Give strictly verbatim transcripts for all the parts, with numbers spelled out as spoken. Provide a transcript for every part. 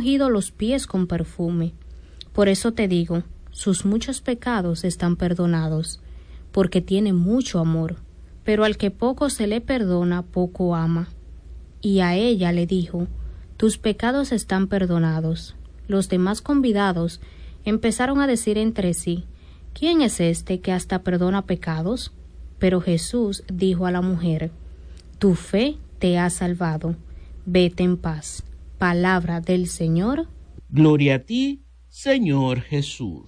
ungido los pies con perfume. Por eso te digo, sus muchos pecados están perdonados, porque tiene mucho amor. Pero al que poco se le perdona, poco ama. Y a ella le dijo, tus pecados están perdonados. Los demás convidados empezaron a decir entre sí, ¿quién es este que hasta perdona pecados? Pero Jesús dijo a la mujer, tu fe te ha salvado, vete en paz. Palabra del Señor. Gloria a ti, Señor Jesús.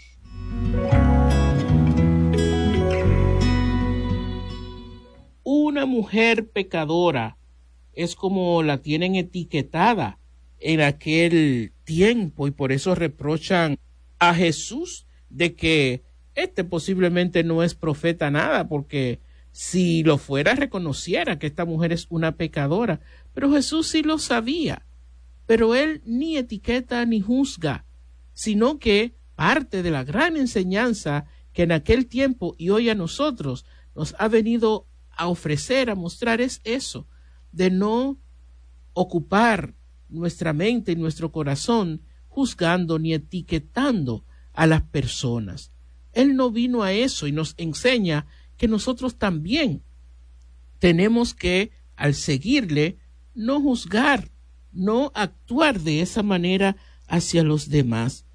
Una mujer pecadora es como la tienen etiquetada en aquel tiempo, y por eso reprochan a Jesús de que este posiblemente no es profeta nada, porque si lo fuera reconociera que esta mujer es una pecadora. Pero Jesús sí lo sabía, pero él ni etiqueta ni juzga, sino que parte de la gran enseñanza que en aquel tiempo y hoy a nosotros nos ha venido a ofrecer, a mostrar, es eso, de no ocupar nuestra mente y nuestro corazón juzgando ni etiquetando a las personas. Él no vino a eso y nos enseña que nosotros también tenemos que, al seguirle, no juzgar, no actuar de esa manera hacia los demás.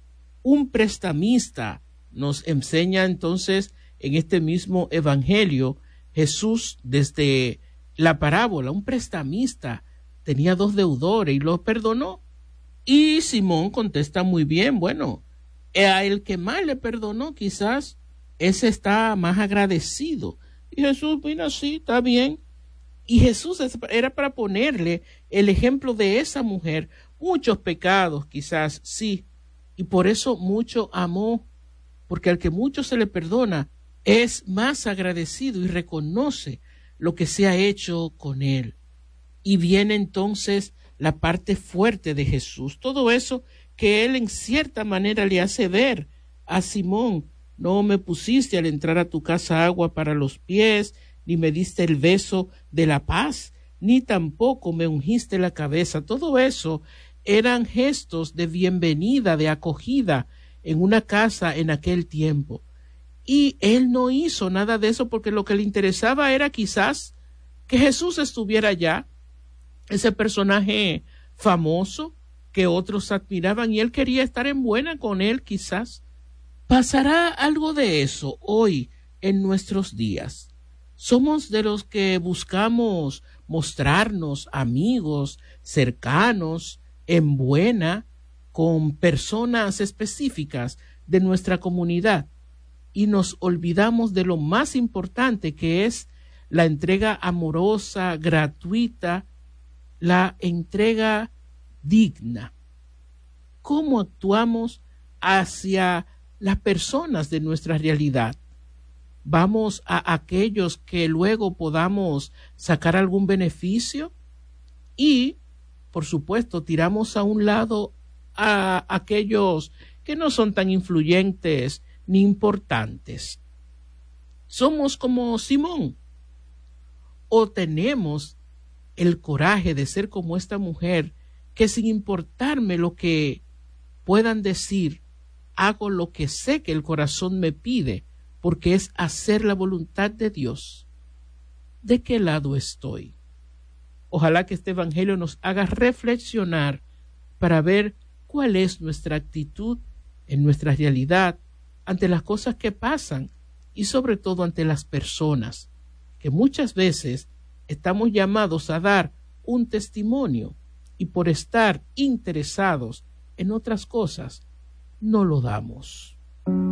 Un prestamista nos enseña entonces en este mismo evangelio, Jesús desde la parábola, un prestamista tenía dos deudores y los perdonó. Y Simón contesta muy bien, bueno, a el que más le perdonó quizás ese está más agradecido. Y Jesús vino así, está bien. Y Jesús era para ponerle el ejemplo de esa mujer. Muchos pecados quizás, sí, y por eso mucho amó, porque al que mucho se le perdona es más agradecido y reconoce lo que se ha hecho con él. Y viene entonces la parte fuerte de Jesús, todo eso que él en cierta manera le hace ver a Simón. No me pusiste al entrar a tu casa agua para los pies, ni me diste el beso de la paz, ni tampoco me ungiste la cabeza. Todo eso eran gestos de bienvenida, de acogida en una casa en aquel tiempo. Y él no hizo nada de eso porque lo que le interesaba era quizás que Jesús estuviera allá, ese personaje famoso que otros admiraban, y él quería estar en buena con él quizás. ¿Pasará algo de eso hoy en nuestros días? Somos de los que buscamos mostrarnos amigos, cercanos, en buena, con personas específicas de nuestra comunidad, y nos olvidamos de lo más importante, que es la entrega amorosa, gratuita, la entrega digna. ¿Cómo actuamos hacia las personas de nuestra realidad? ¿Vamos a aquellos que luego podamos sacar algún beneficio? Y, por supuesto, tiramos a un lado a aquellos que no son tan influyentes ni importantes. ¿Somos como Simón? ¿O tenemos el coraje de ser como esta mujer, que sin importarme lo que puedan decir, hago lo que sé que el corazón me pide, porque es hacer la voluntad de Dios? ¿De qué lado estoy? Ojalá que este evangelio nos haga reflexionar para ver cuál es nuestra actitud en nuestra realidad ante las cosas que pasan, y sobre todo ante las personas, que muchas veces estamos llamados a dar un testimonio, y por estar interesados en otras cosas no lo damos.